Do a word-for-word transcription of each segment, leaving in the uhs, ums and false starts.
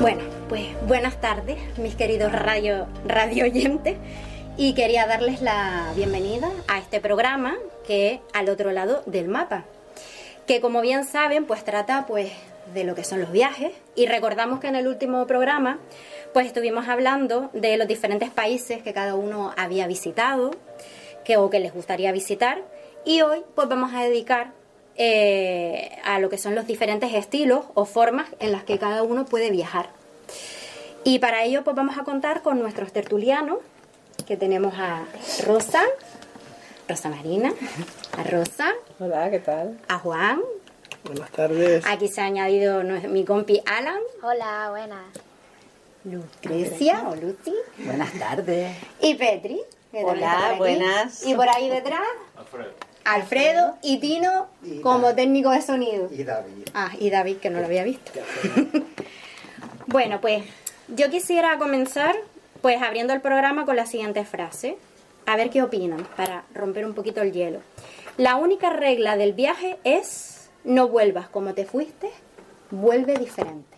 Bueno, pues buenas tardes, mis queridos radio, radio oyentes, y quería darles la bienvenida a este programa que es Al otro lado del mapa, que como bien saben, pues trata pues de lo que son los viajes, y recordamos que en el último programa pues estuvimos hablando de los diferentes países que cada uno había visitado, que o que les gustaría visitar, y hoy pues vamos a dedicar Eh, a lo que son los diferentes estilos o formas en las que cada uno puede viajar. Y para ello pues vamos a contar con nuestros tertulianos, que tenemos a Rosa, Rosa Marina, a Rosa. Hola, ¿qué tal? A Juan. Buenas tardes. Aquí se ha añadido mi compi Alan. Hola, buenas. Lucrecia o Lucy. Buenas tardes. Y Petri. Hola, buenas. Y por ahí detrás, Alfredo. Alfredo y Tino y como David. técnico de sonido. Y David. Ah, y David, que no lo había visto. Bueno, pues yo quisiera comenzar pues abriendo el programa con la siguiente frase. A ver qué opinan, para romper un poquito el hielo. La única regla del viaje es: no vuelvas como te fuiste, vuelve diferente.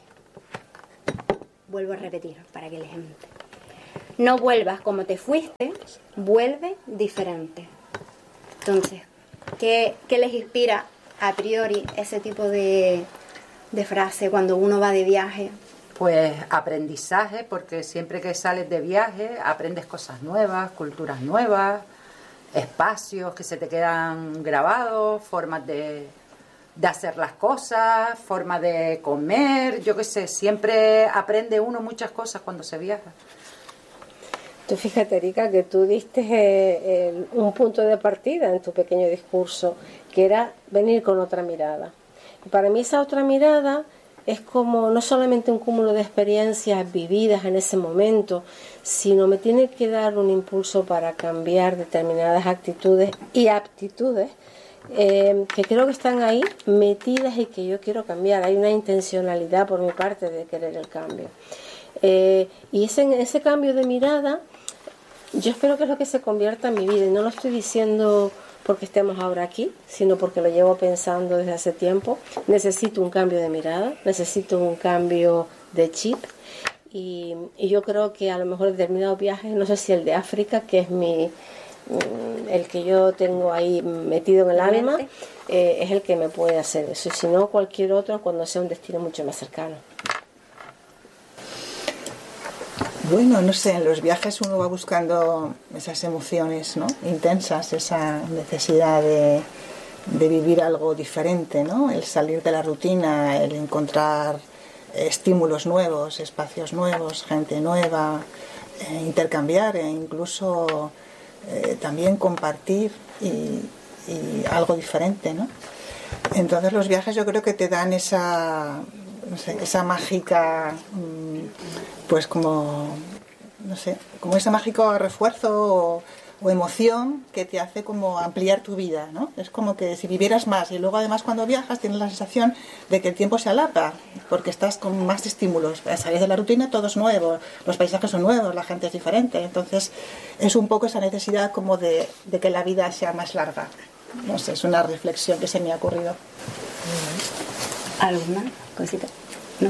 Vuelvo a repetir para que les entre. No vuelvas como te fuiste, vuelve diferente. Entonces, ¿qué, qué les inspira a priori ese tipo de, de frase cuando uno va de viaje? Pues aprendizaje, porque siempre que sales de viaje aprendes cosas nuevas, culturas nuevas, espacios que se te quedan grabados, formas de, de hacer las cosas, formas de comer, yo qué sé, siempre aprende uno muchas cosas cuando se viaja. Tú fíjate, Erika, que tú diste eh, el, un punto de partida en tu pequeño discurso, que era venir con otra mirada. Y para mí esa otra mirada es como no solamente un cúmulo de experiencias vividas en ese momento, sino me tiene que dar un impulso para cambiar determinadas actitudes y aptitudes eh, que creo que están ahí metidas y que yo quiero cambiar. Hay una intencionalidad por mi parte de querer el cambio. Eh, y ese, ese cambio de mirada yo espero que es lo que se convierta en mi vida, y no lo estoy diciendo porque estemos ahora aquí, sino porque lo llevo pensando desde hace tiempo. Necesito un cambio de mirada, necesito un cambio de chip, y, y yo creo que a lo mejor determinados viajes, no sé si el de África, que es mi el que yo tengo ahí metido en el alma, eh, es el que me puede hacer eso, y si no cualquier otro cuando sea un destino mucho más cercano. Bueno, no sé, en los viajes uno va buscando esas emociones, ¿no?, intensas, esa necesidad de, de vivir algo diferente, ¿no?, el salir de la rutina, el encontrar estímulos nuevos, espacios nuevos, gente nueva, eh, intercambiar e incluso eh, también compartir y, y algo diferente, ¿no? Entonces los viajes yo creo que te dan esa... no sé, esa mágica, pues como, no sé, como ese mágico refuerzo o, o emoción que te hace como ampliar tu vida, ¿no? Es como que si vivieras más, y luego además cuando viajas tienes la sensación de que el tiempo se alarga, porque estás con más estímulos, sales de la rutina, todo es nuevo, los paisajes son nuevos, la gente es diferente, entonces es un poco esa necesidad como de, de que la vida sea más larga. No sé, es una reflexión que se me ha ocurrido. ¿Alguna cosita? ¿No?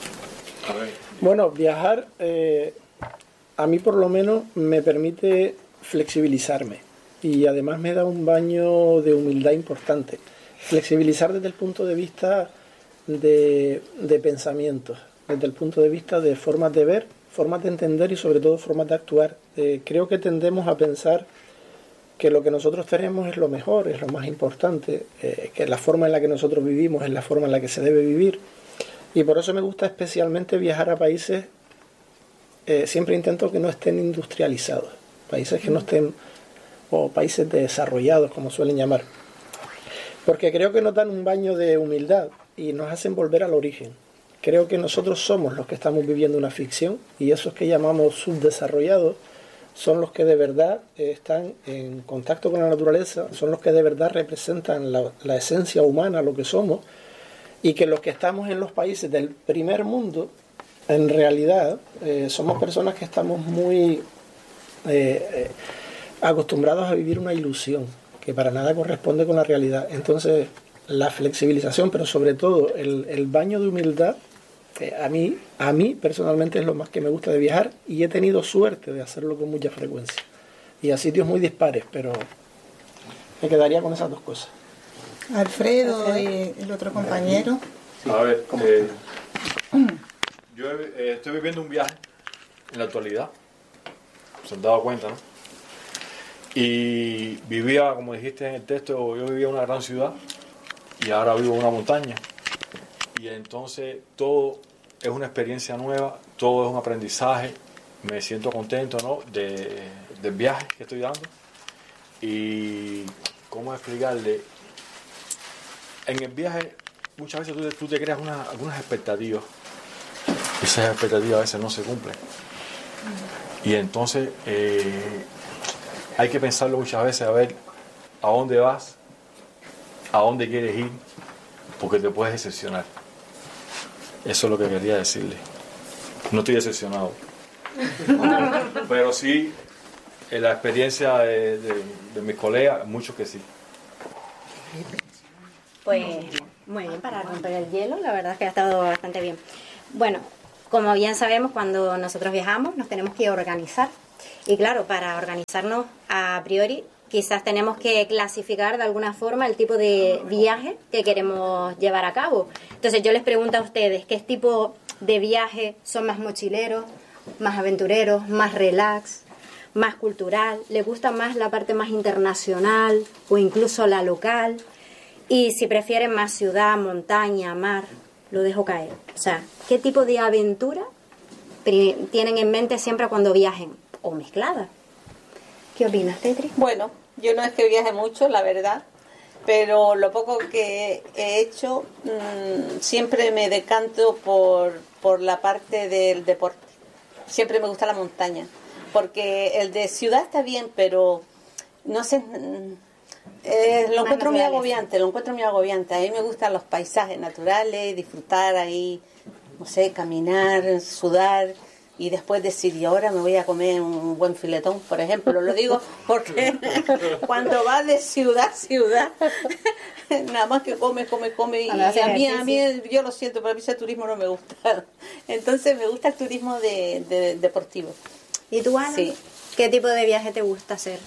Bueno, viajar eh, a mí por lo menos me permite flexibilizarme, y además me da un baño de humildad importante. Flexibilizar desde el punto de vista de, de pensamientos, desde el punto de vista de formas de ver, formas de entender y sobre todo formas de actuar. Eh, creo que tendemos a pensar que lo que nosotros tenemos es lo mejor, es lo más importante, eh, que la forma en la que nosotros vivimos es la forma en la que se debe vivir, y por eso me gusta especialmente viajar a países, eh, siempre intento que no estén industrializados, países que no estén, o países desarrollados como suelen llamar, porque creo que nos dan un baño de humildad y nos hacen volver al origen. Creo que nosotros somos los que estamos viviendo una ficción, y esos que llamamos subdesarrollados son los que de verdad eh, están en contacto con la naturaleza, son los que de verdad representan la, la esencia humana, lo que somos, y que los que estamos en los países del primer mundo, en realidad, eh, somos personas que estamos muy eh, eh, acostumbrados a vivir una ilusión, que para nada corresponde con la realidad. Entonces, la flexibilización, pero sobre todo el, el baño de humildad, Eh, a mí, a mí personalmente es lo más que me gusta de viajar y he tenido suerte de hacerlo con mucha frecuencia. Y a sitios muy dispares, pero me quedaría con esas dos cosas. Alfredo y el otro compañero. A ver, eh, yo eh, estoy viviendo un viaje en la actualidad, se han dado cuenta, ¿no? Y vivía, como dijiste en el texto, yo vivía en una gran ciudad y ahora vivo en una montaña. Y entonces todo es una experiencia nueva, todo es un aprendizaje. Me siento contento, ¿no?, de, del viaje que estoy dando. Y cómo explicarle, en el viaje muchas veces tú te, tú te creas una, algunas expectativas. Esas expectativas a veces no se cumplen. Y entonces eh, hay que pensarlo muchas veces, a ver a dónde vas, a dónde quieres ir, porque te puedes decepcionar. Eso es lo que quería decirle. No estoy decepcionado. Pero sí, en la experiencia de, de, de mis colegas, muchos que sí. Pues muy bien, para romper el hielo, la verdad es que ha estado bastante bien. Bueno, como bien sabemos, cuando nosotros viajamos nos tenemos que organizar. Y claro, para organizarnos a priori, quizás tenemos que clasificar de alguna forma el tipo de viaje que queremos llevar a cabo. Entonces yo les pregunto a ustedes, ¿qué tipo de viaje son más mochileros, más aventureros, más relax, más cultural? ¿Les gusta más la parte más internacional o incluso la local? Y si prefieren más ciudad, montaña, mar, lo dejo caer. O sea, ¿qué tipo de aventura tienen en mente siempre cuando viajen? O mezclada. ¿Qué opinas, Tetri? Bueno, yo no es que viaje mucho, la verdad, pero lo poco que he hecho, mmm, siempre me decanto por, por la parte del deporte. Siempre me gusta la montaña, porque el de ciudad está bien, pero no sé... Mmm, Eh, lo encuentro muy agobiante, lo encuentro muy agobiante. A mí me gustan los paisajes naturales, disfrutar ahí, no sé, caminar, sudar y después decir, y ahora me voy a comer un buen filetón, por ejemplo. Lo digo porque cuando vas de ciudad a ciudad, nada más que come, come, come. Y a mí, a mí, yo lo siento, pero a mí ese turismo no me gusta. Entonces me gusta el turismo de, de, deportivo. ¿Y tú, Ana? Sí. ¿Qué tipo de viaje te gusta hacer?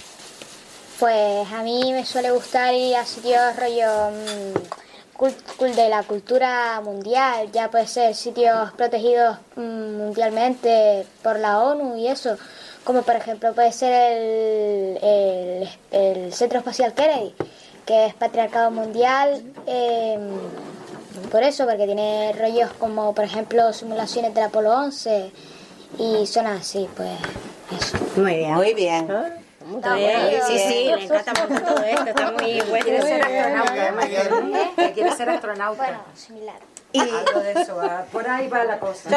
Pues a mí me suele gustar ir a sitios rollo mmm, cult, cult de la cultura mundial, ya puede ser sitios protegidos mmm, mundialmente por la ONU y eso, como por ejemplo puede ser el, el, el Centro Espacial Kennedy, que es patriarcado mundial, eh, por eso, porque tiene rollos como por ejemplo simulaciones del Apolo once y son así, pues eso. Muy bien. Muy bien. ¿Ah? Está bien. Sí, sí, le encanta mucho todo esto, está muy bueno. Quiere ser astronauta, además, que quiere ser astronauta. Bueno, similar. Y algo de eso, va, por ahí va la cosa.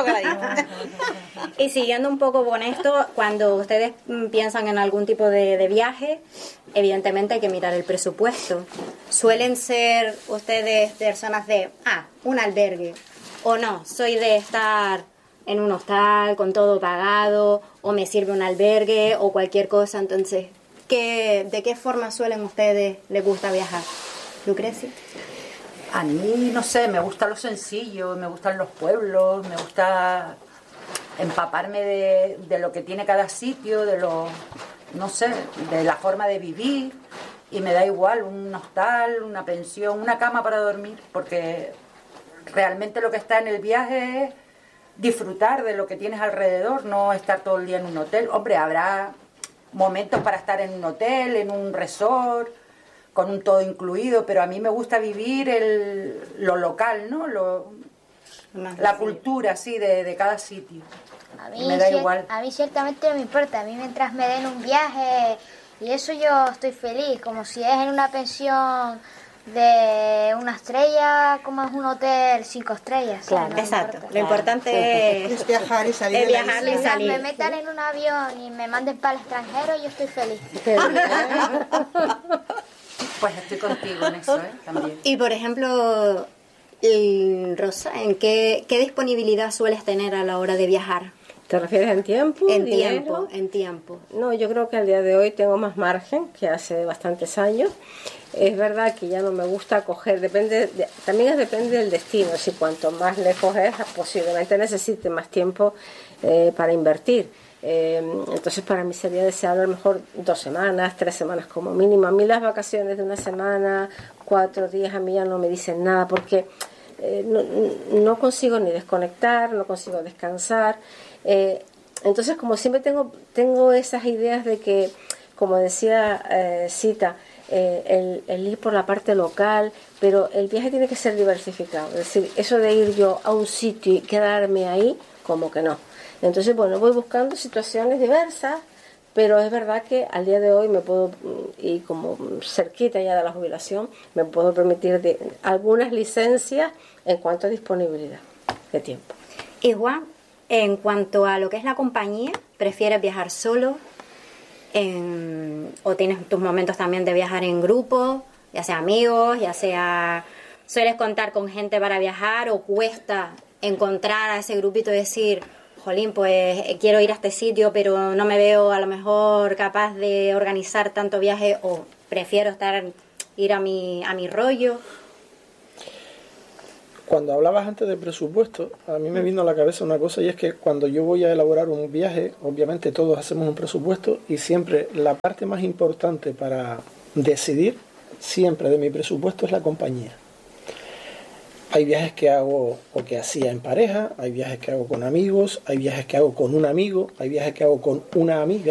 Y siguiendo un poco con esto, cuando ustedes piensan en algún tipo de, de viaje, evidentemente hay que mirar el presupuesto. ¿Suelen ser ustedes personas de, ah, un albergue? ¿O no? Soy de estar en un hostal con todo pagado, o me sirve un albergue o cualquier cosa. Entonces, ¿qué, ¿de qué forma suelen ustedes, les gusta viajar? ¿Lucrecia? A mí, no sé, me gusta lo sencillo, me gustan los pueblos, me gusta empaparme de, de lo que tiene cada sitio, de lo, no sé, de la forma de vivir, y me da igual un hostal, una pensión, una cama para dormir, porque realmente lo que está en el viaje es disfrutar de lo que tienes alrededor, no estar todo el día en un hotel. Hombre, habrá momentos para estar en un hotel, en un resort, con un todo incluido, pero a mí me gusta vivir el, lo local, ¿no? Lo, la cultura, sí, de, de cada sitio. A mí, me da cier- igual. A mí ciertamente no me importa. A mí mientras me den un viaje y eso yo estoy feliz, como si es en una pensión de una estrella, como es un hotel cinco estrellas. Claro, no me exacto. importa. Lo importante es, Es viajar y salir es de la viajar y isla. Mientras salir. me metan en un avión y me manden para el extranjero, yo estoy feliz. Pues estoy contigo en eso, ¿eh? También. Y por ejemplo, el- Rosa, ¿en qué, qué disponibilidad sueles tener a la hora de viajar? ¿Te refieres en tiempo? En dinero? tiempo, en tiempo. No, yo creo que al día de hoy tengo más margen que hace bastantes años. Es verdad que ya no me gusta coger, depende de, también es, depende del destino. Si cuanto más lejos es, posiblemente necesite más tiempo eh, para invertir. Eh, entonces para mí sería deseable a lo mejor dos semanas, tres semanas como mínimo. A mí las vacaciones de una semana, cuatro días, a mí ya no me dicen nada porque eh, no, no consigo ni desconectar, no consigo descansar. Eh, entonces como siempre tengo, tengo esas ideas de que, como decía eh, Cita, eh, el, el ir por la parte local, pero el viaje tiene que ser diversificado. Es decir, eso de ir yo a un sitio y quedarme ahí, como que no. Entonces, bueno, voy buscando situaciones diversas, pero es verdad que al día de hoy me puedo, y como cerquita ya de la jubilación, me puedo permitir de, algunas licencias en cuanto a disponibilidad de tiempo. Y Juan, en cuanto a lo que es la compañía, ¿prefieres viajar solo? En, ¿O tienes tus momentos también de viajar en grupo, ya sea amigos, ya sea... ¿Sueles contar con gente para viajar o cuesta encontrar a ese grupito y decir, jolín, pues quiero ir a este sitio, pero no me veo a lo mejor capaz de organizar tanto viaje, o prefiero estar ir a mi, a mi rollo? Cuando hablabas antes de presupuesto, a mí me vino a la cabeza una cosa, y es que cuando yo voy a elaborar un viaje, obviamente todos hacemos un presupuesto, y siempre la parte más importante para decidir siempre de mi presupuesto es la compañía. Hay viajes que hago o que hacía en pareja, hay viajes que hago con amigos, hay viajes que hago con un amigo, hay viajes que hago con una amiga.